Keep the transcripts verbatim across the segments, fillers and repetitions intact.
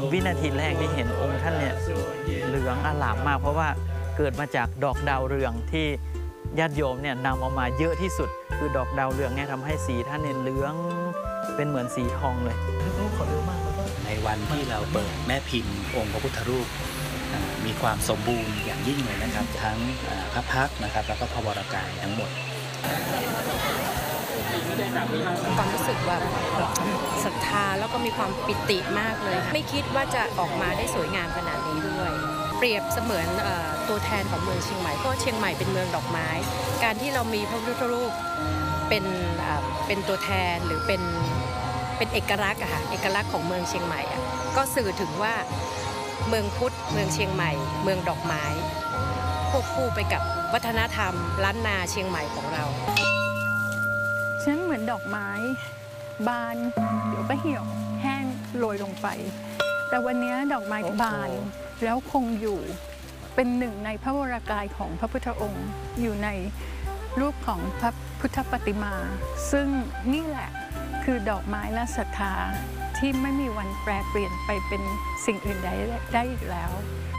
วินาทีแรกที่เห็นองค์ท่านเนี่ยเหลืองอลามมากเพราะว่าเกิดมาจากดอกดาวเรืองที่ญาติโยมเนี่ยนำเอามาเยอะที่สุดคือดอกดาวเรืองเนี่ยทำให้สีท่านเนี่ยเหลืองเป็นเหมือนสีทองเลยในวันที่เราเปิดแม่พิมพ์องค์พระพุทธรูปมีความสมบูรณ์อย่างยิ่งเลยนะครับทั้งพระพักตร์นะครับแล้วก็พระวรกายทั้งหมดความรู้สึกว่าศรัทธาแล้วก็มีความปิติมากเลยไม่คิดว่าจะออกมาได้สวยงามขนาดนี้ด้วยเปรียบเสมือนตัวแทนของเมืองเชียงใหม่เพราะเชียงใหม่เป็นเมืองดอกไม้การที่เรามีพระพุทธรูปเป็นเป็นตัวแทนหรือเป็นเป็นเอกลักษณ์อะค่ะเอกลักษณ์ของเมืองเชียงใหม่อะก็สื่อถึงว่าเมืองพุทธเมืองเชียงใหม่เมืองดอกไม้ควบคู่ไปกับวัฒนธรรมล้านนาเชียงใหม่ของเราฉันเหมือนดอกไม้บานเดี๋ยวก็เหี่ยวแห้งโรยลงไปแต่วันนี้ดอกไม้บานแล้วคงอยู่เป็นหนึ่งในพระวรากายของพระพุทธองค์อยู่ในรูปของพระพุทธปฏิมาซึ่งนี่แหละคือดอกไม้และศรัทธาที่ไม่มีวันแปรเปลี่ยนไปเป็นสิ่งอื่นใดได้อีกแล้ว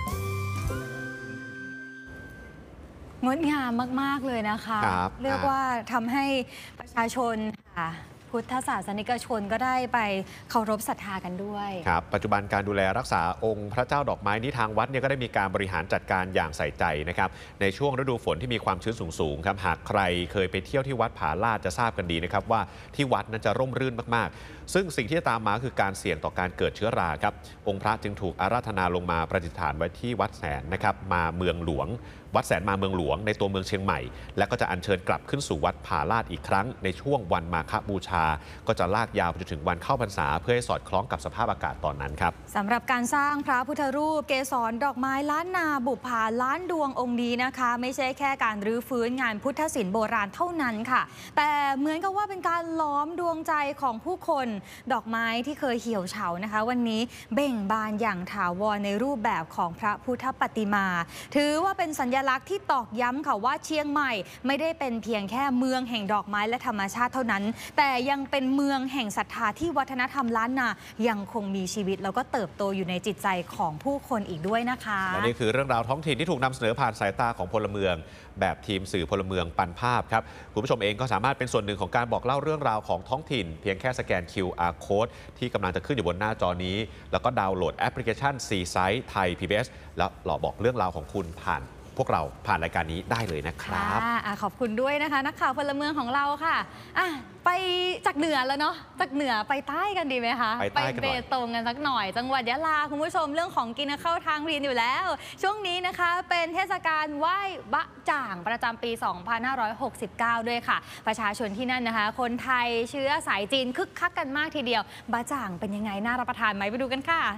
งดงามมากๆเลยนะคะเรียกว่าทำให้ประชาชนค่ะพุทธศาสนิกชนก็ได้ไปเคารพศรัทธากันด้วยครับปัจจุบันการดูแลรักษาองค์พระเจ้าดอกไม้นี้ทางวัดเนี่ยก็ได้มีการบริหารจัดการอย่างใส่ใจนะครับในช่วงฤดูฝนที่มีความชื้นสูงๆครับหากใครเคยไปเที่ยวที่วัดผาลาดจะทราบกันดีนะครับว่าที่วัดนั้นจะร่มรื่นมากๆซึ่งสิ่งที่จะตามมาคือการเสี่ยงต่อการเกิดเชื้อราครับองค์พระจึงถูกอาราธนาลงมาประดิษฐานไว้ที่วัดแสนนะครับมาเมืองหลวงวัดแสนมาเมืองหลวงในตัวเมืองเชียงใหม่และก็จะอัญเชิญกลับขึ้นสู่วัดผาลาดอีกครั้งในช่วงวันมาฆบูชาก็จะลากยาวไปจนถึงวันเข้าพรรษาเพื่อให้สอดคล้องกับสภาพอากาศตอนนั้นครับสำหรับการสร้างพระพุทธรูปเกศรดอกไม้ล้านนาบุพาล้านดวงองค์นี้นะคะไม่ใช่แค่การรื้อฟื้นงานพุทธศิลป์โบราณเท่านั้นค่ะแต่เหมือนกับว่าเป็นการล้อมดวงใจของผู้คนดอกไม้ที่เคยเหี่ยวเฉานะคะวันนี้เบ่งบานอย่างถาวรในรูปแบบของพระพุทธปฏิมาถือว่าเป็นสัญลักษณ์ที่ตอกย้ำค่ะว่าเชียงใหม่ไม่ได้เป็นเพียงแค่เมืองแห่งดอกไม้และธรรมชาติเท่านั้นแต่ยังเป็นเมืองแห่งศรัทธาที่วัฒนธรรมล้านนายังคงมีชีวิตแล้วก็เติบโตอยู่ในจิตใจของผู้คนอีกด้วยนะคะและนี่คือเรื่องราวท้องถิ่นที่ถูกนำเสนอผ่านสายตาของพลเมืองแบบทีมสื่อพลเมืองปันภาพครับคุณผู้ชมเองก็สามารถเป็นส่วนหนึ่งของการบอกเล่าเรื่องราวของท้องถิ่นเพียงแค่สแกน คิว อาร์ Code ที่กำลังจะขึ้นอยู่บนหน้าจอนี้แล้วก็ดาวน์โหลดแอปพลิเคชัน ซี ไซต์ ไทย พี บี เอส แล้วหล่อบอกเรื่องราวของคุณผ่านพวกเราผ่านรายการนี้ได้เลยนะครับขอบคุณด้วยนะคะนักข่าวพลเมืองของเราค่ะอ่ะไปจากเหนือแล้วเนาะจากเหนือไปใต้กันดีไหมคะไปเบตงกันสักหน่อยจังหวัดยะลาคุณผู้ชมเรื่องของกินเข้าทางเรียนอยู่แล้วช่วงนี้นะคะเป็นเทศกาลไหว้บะจ่างประจำปี สองพันห้าร้อยหกสิบเก้า ด้วยค่ะประชาชนที่นั่นนะคะคนไทยเชื้อสายจีนคึกคักกันมากทีเดียวบะจ่างเป็นยังไงน่ารับประทานไหมไปดูกันค่ะ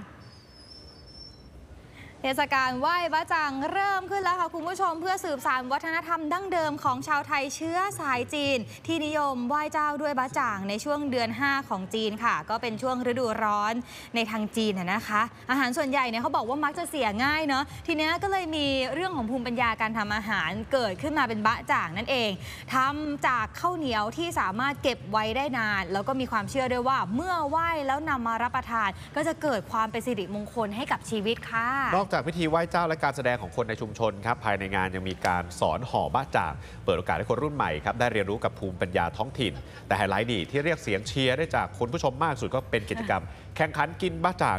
เทศกาลไหว้บะจ่างเริ่มขึ้นแล้วค่ะคุณผู้ชมเพื่อสืบสานวัฒนธรรมดั้งเดิมของชาวไทยเชื้อสายจีนที่นิยมไหว้เจ้าด้วยบะจ่างในช่วงเดือนห้าของจีนค่ะก็เป็นช่วงฤดูร้อนในทางจีนนะคะอาหารส่วนใหญ่เนี่ยเขาบอกว่ามักจะเสียง่ายเนาะทีนี้ก็เลยมีเรื่องของภูมิปัญญาการทำอาหารเกิดขึ้นมาเป็นบะจ่างนั่นเองทำจากข้าวเหนียวที่สามารถเก็บไว้ได้นานแล้วก็มีความเชื่อด้วยว่าเมื่อไหว้แล้วนำมารับประทานก็จะเกิดความเป็นสิริมงคลให้กับชีวิตค่ะนอกจากพิธีไหว้เจ้าและการแสดงของคนในชุมชนครับภายในงานยังมีการสอนห่อบะจ่างเปิดโอกาสให้คนรุ่นใหม่ครับได้เรียนรู้กับภูมิปัญญาท้องถิ่นแต่ไฮไลท์ดีที่เรียกเสียงเชียร์ได้จากคุณผู้ชมมากสุดก็เป็นกิจกรรมแข่งขันกินบะจ่าง